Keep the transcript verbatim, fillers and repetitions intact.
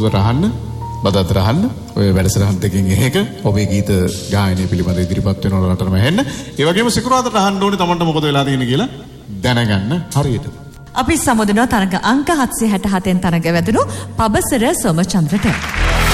සුදුසුට අහන්න, බදත් අහන්න. ඔය වැඩසටහන් දෙකෙන් එකක ඔබේ ගීත ගායනය පිළිබඳ ඉදිරිපත් වෙන රටම ඇහෙන්න. ඒ වගේම සිකුරාදට අහන්න ඕනේ Tamanට මොකද වෙලා තියෙන්නේ කියලා දැනගන්න හරියට. අපි සමුදනවා තරඟ අංක හත්සිය හැට හතෙන් තරඟ වැදුණු පබසර සෝමචන්ද්‍රට.